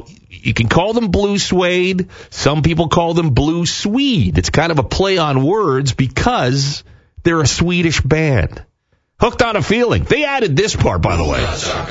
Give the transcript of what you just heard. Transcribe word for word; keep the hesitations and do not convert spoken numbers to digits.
you can call them Blue Suede. Some people call them Blue Swede. It's kind of a play on words because they're a Swedish band. Hooked on a Feeling. They added this part, by the way.